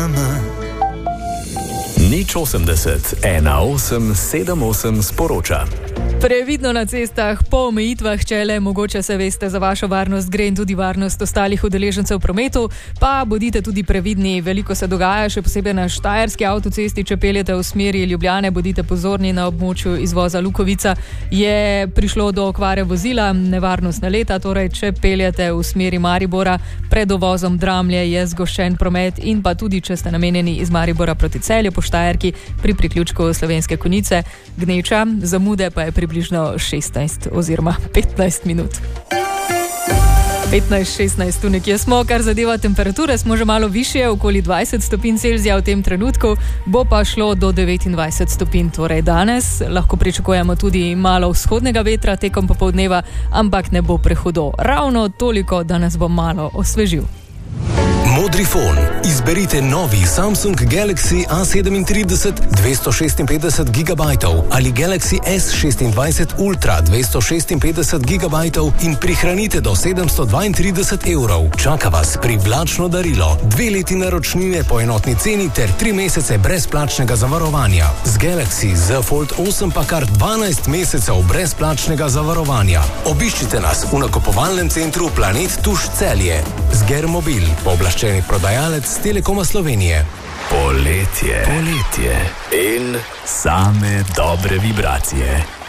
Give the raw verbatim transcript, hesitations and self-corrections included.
Nič osemdeset, ena osem, sedem osem sporoča. Previdno na cestah, po omejitvah, če le mogoče se veste, za vašo varnost gre in tudi varnost ostalih udeležencev v prometu, pa bodite tudi previdni. Veliko se dogaja, še posebej na štajerski avtocesti, če peljete v smeri Ljubljane, bodite pozorni. Na območju izvoza Lukovica je prišlo do okvare vozila, nevarnostna leta, torej če peljete v smeri Maribora, pred uvozom Dramlje je zgoščen promet in pa tudi, če ste namenjeni iz Maribora proti Celju po Štajerki pri priključku Slovenske Konjice, Gneča, zamude pa je približno šestnajst oziroma petnajst minut. petnajst šestnajst, tu nekje smo, kar zadeva temperature, smo že malo višje, okoli dvajset stopinj Celzija v tem trenutku, bo pa šlo do devetindvajset stopinj, torej danes lahko pričakujemo tudi malo vzhodnega vetra tekom popoldneva, ampak ne bo prehudo. Ravno toliko, da nas bo malo osvežil. Modrifon. Izberite novi Samsung Galaxy A sedemintrideset dvesto šestinpetdeset gigabajtov ali Galaxy S šestindvajset Ultra dvesto šestinpetdeset gigabajtov in prihranite do sedemsto dvaintrideset evrov. Čaka vas privlačno darilo, dve leti naročnine po enotni ceni ter tri mesece brezplačnega zavarovanja. Z Galaxy Z Fold osem pa kar dvanajst mesecev brezplačnega zavarovanja. Obiščite nas v nakupovalnem centru Planet Tuš Celje. Zgermobil, pooblaščeni prodajalec Telekoma Slovenije. Poletje, poletje in same dobre vibracije.